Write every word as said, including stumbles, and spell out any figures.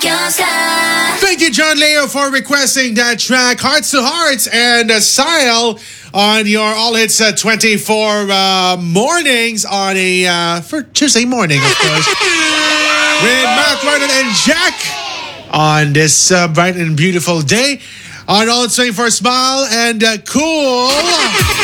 Thank you, John Leo, for requesting that track, Hearts to Hearts, and uh, Sile on your All Hits uh, twenty-four uh, mornings on a, uh, for Tuesday morning, of course, with Matt, Vernon, and Jack on this uh, bright and beautiful day on All Hits twenty-four Smile and uh, Cool.